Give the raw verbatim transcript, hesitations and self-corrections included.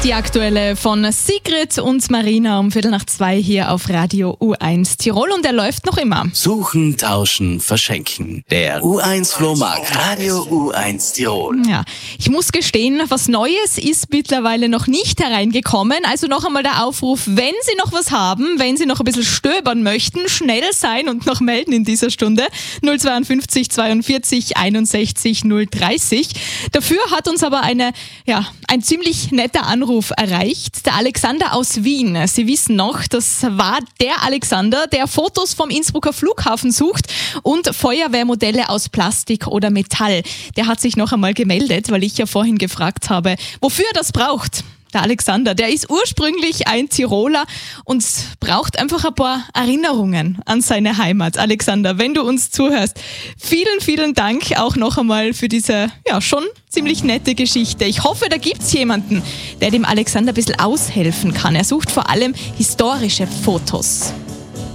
Die aktuelle von Sigrid und Marina um Viertel nach zwei hier auf Radio U eins Tirol und er läuft noch immer. Suchen, tauschen, verschenken. Der U eins Flohmarkt Radio U eins Tirol. Ja, ich muss gestehen, was Neues ist mittlerweile noch nicht hereingekommen. Also noch einmal der Aufruf, wenn Sie noch was haben, wenn Sie noch ein bisschen stöbern möchten, schnell sein und noch melden in dieser Stunde. null zweiundfünfzig zweiundvierzig einundsechzig null dreißig. Dafür hat uns aber eine, ja, ein ziemlich netter Anruf erreicht. Der Alexander aus Wien. Sie wissen noch, das war der Alexander, der Fotos vom Innsbrucker Flughafen sucht und Feuerwehrmodelle aus Plastik oder Metall. Der hat sich noch einmal gemeldet, weil ich ja vorhin gefragt habe, wofür er das braucht. Der Alexander, der ist ursprünglich ein Tiroler und braucht einfach ein paar Erinnerungen an seine Heimat. Alexander, wenn du uns zuhörst, vielen, vielen Dank auch noch einmal für diese, ja, schon ziemlich nette Geschichte. Ich hoffe, da gibt's jemanden, der dem Alexander ein bisschen aushelfen kann. Er sucht vor allem historische Fotos.